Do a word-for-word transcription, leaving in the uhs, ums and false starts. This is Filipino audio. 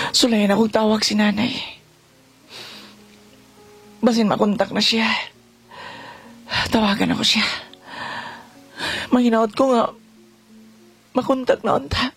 Sulayan akong tawag si nanay. Basin makontak na siya. Tawagan ako siya. Manginaot ko nga, makontak na unta.